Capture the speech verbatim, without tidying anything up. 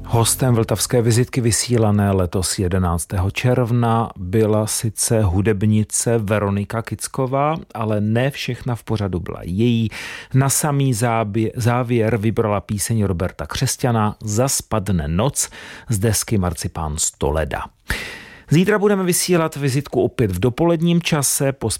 Hostem vltavské vizitky vysílané letos jedenáctého června byla sice hudebnice Veronika Kicková, ale ne všechna v pořadu byla její. Na samý zábě, závěr vybrala píseň Roberta Křesťana Zas padne noc z desky Marcipán z Toleda. Zítra budeme vysílat vizitku opět v dopoledním čase. Po